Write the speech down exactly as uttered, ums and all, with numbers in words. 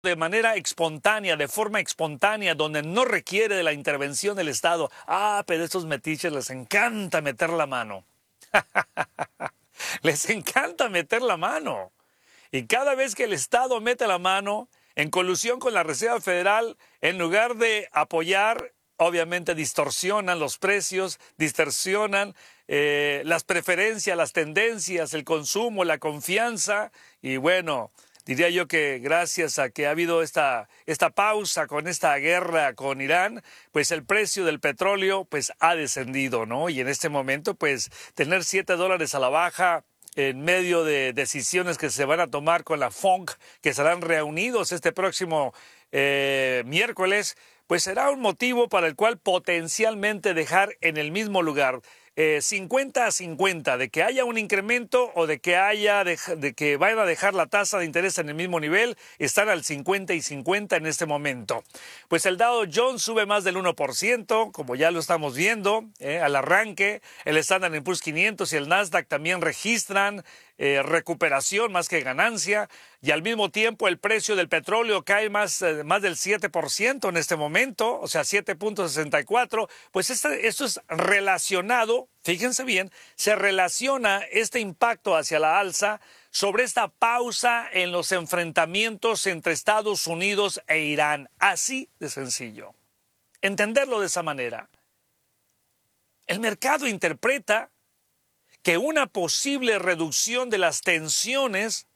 de manera espontánea, de forma espontánea, donde no requiere de la intervención del Estado. Ah, pero a estos metiches les encanta meter la mano. Les encanta meter la mano. Y cada vez que el Estado mete la mano, en colusión con la Reserva Federal, en lugar de apoyar, obviamente distorsionan los precios, distorsionan eh, las preferencias, las tendencias, el consumo, la confianza. Y bueno, diría yo que gracias a que ha habido esta, esta pausa con esta guerra con Irán, pues el precio del petróleo pues ha descendido, ¿no? Y en este momento pues tener siete dólares a la baja en medio de decisiones que se van a tomar con la F O M C, que serán reunidos este próximo eh, miércoles, pues será un motivo para el cual potencialmente dejar en el mismo lugar eh, cincuenta a cincuenta, de que haya un incremento o de que haya de, de que vayan a dejar la tasa de interés en el mismo nivel. Están al cincuenta y cincuenta en este momento. Pues el Dow Jones sube más del uno por ciento, como ya lo estamos viendo, eh, al arranque. El Standard and Poor's quinientos y el Nasdaq también registran eh, recuperación más que ganancia, y al mismo tiempo el precio del petróleo cae más, eh, más del siete por ciento en este momento, o sea, siete punto sesenta y cuatro. Pues este, esto es relacionado, fíjense bien, se relaciona este impacto hacia la alza sobre esta pausa en los enfrentamientos entre Estados Unidos e Irán. Así de sencillo. Entenderlo de esa manera. El mercado interpreta que una posible reducción de las tensiones